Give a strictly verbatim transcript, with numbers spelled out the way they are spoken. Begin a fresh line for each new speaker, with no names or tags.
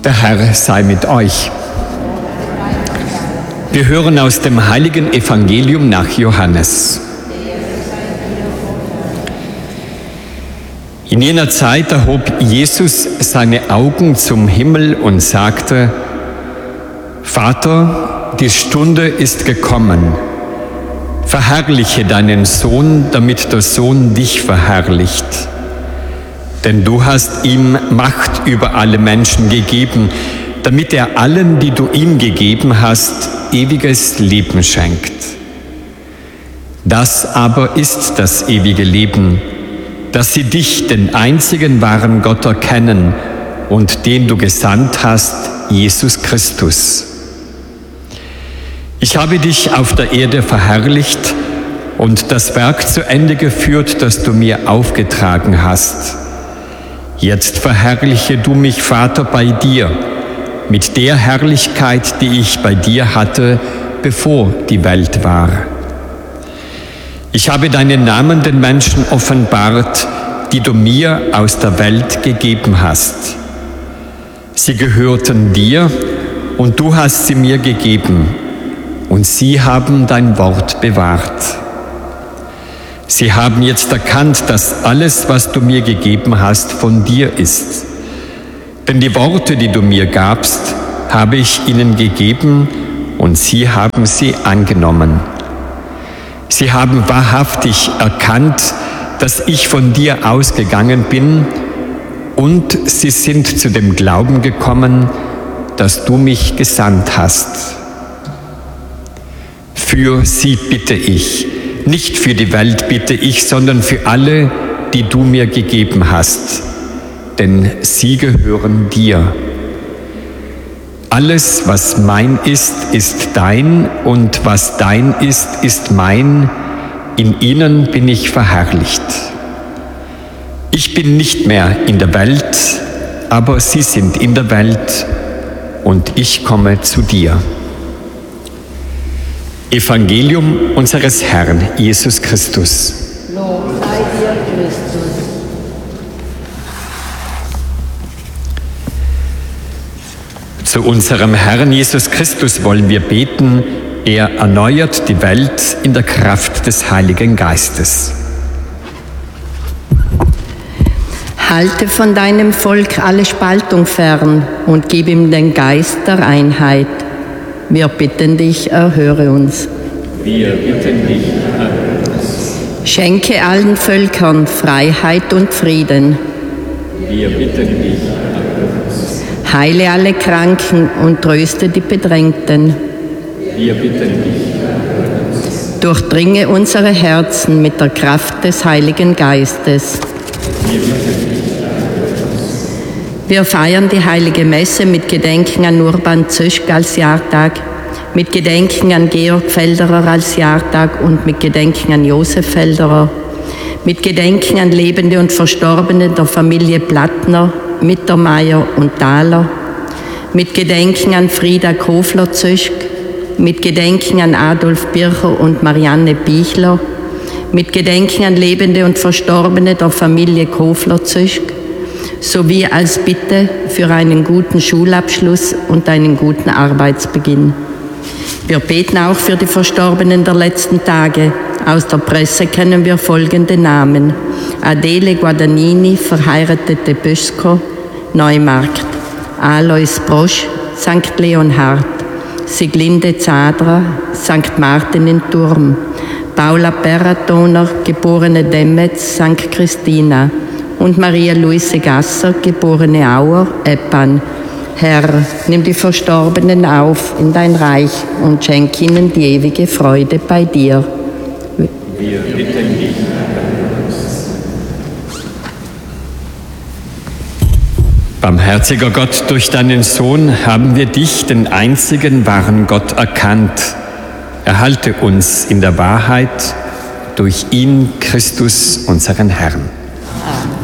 Der Herr sei mit euch. Wir hören aus dem heiligen Evangelium nach Johannes. In jener Zeit erhob Jesus seine Augen zum Himmel und sagte: Vater, die Stunde ist gekommen. Verherrliche deinen Sohn, damit der Sohn dich verherrlicht. Denn du hast ihm Macht über alle Menschen gegeben, damit er allen, die du ihm gegeben hast, ewiges Leben schenkt. Das aber ist das ewige Leben, dass sie dich, den einzigen wahren Gott, erkennen und den du gesandt hast, Jesus Christus. Ich habe dich auf der Erde verherrlicht und das Werk zu Ende geführt, das du mir aufgetragen hast. Jetzt verherrliche du mich, Vater, bei dir, mit der Herrlichkeit, die ich bei dir hatte, bevor die Welt war. Ich habe deinen Namen den Menschen offenbart, die du mir aus der Welt gegeben hast. Sie gehörten dir und du hast sie mir gegeben, und sie haben dein Wort bewahrt. Sie haben jetzt erkannt, dass alles, was du mir gegeben hast, von dir ist. Denn die Worte, die du mir gabst, habe ich ihnen gegeben, und sie haben sie angenommen. Sie haben wahrhaftig erkannt, dass ich von dir ausgegangen bin, und sie sind zu dem Glauben gekommen, dass du mich gesandt hast. Für sie bitte ich, nicht für die Welt bitte ich, sondern für alle, die du mir gegeben hast, denn sie gehören dir. Alles, was mein ist, ist dein, und was dein ist, ist mein. In ihnen bin ich verherrlicht. Ich bin nicht mehr in der Welt, aber sie sind in der Welt, und ich komme zu dir. Evangelium unseres Herrn Jesus Christus.
Lob sei dir, Christus.
Zu unserem Herrn Jesus Christus wollen wir beten. Er erneuert die Welt in der Kraft des Heiligen Geistes.
Halte von deinem Volk alle Spaltung fern und gib ihm den Geist der Einheit. Wir bitten dich, erhöre uns.
Wir bitten dich, erhöre uns.
Schenke allen Völkern Freiheit und Frieden.
Wir bitten dich, erhöre uns.
Heile alle Kranken und tröste die Bedrängten.
Wir bitten dich, erhöre uns.
Durchdringe unsere Herzen mit der Kraft des Heiligen Geistes.
Wir bitten dich, erhöre uns.
Wir feiern die Heilige Messe mit Gedenken an Urban Zöschk als Jahrtag, mit Gedenken an Georg Felderer als Jahrtag und mit Gedenken an Josef Felderer, mit Gedenken an Lebende und Verstorbene der Familie Plattner, Mittermeier und Thaler, mit Gedenken an Frieda Kofler-Zöschk, mit Gedenken an Adolf Bircher und Marianne Bichler, mit Gedenken an Lebende und Verstorbene der Familie Kofler-Zöschk, sowie als Bitte für einen guten Schulabschluss und einen guten Arbeitsbeginn. Wir beten auch für die Verstorbenen der letzten Tage. Aus der Presse kennen wir folgende Namen: Adele Guadagnini, verheiratete Böschko, Neumarkt; Alois Brosch, Sankt Leonhard; Siglinde Zadra, Sankt Martin in Turm; Paula Perratoner, geborene Demetz, Sankt Christina; und Maria Luise Gasser, geborene Auer, Eppan. Herr, nimm die Verstorbenen auf in dein Reich und schenk ihnen die ewige Freude bei dir.
Wir bitten dich, erhöre uns. Barmherziger Gott, durch deinen Sohn haben wir dich, den einzigen wahren Gott, erkannt. Erhalte uns in der Wahrheit durch ihn, Christus, unseren Herrn.
Amen.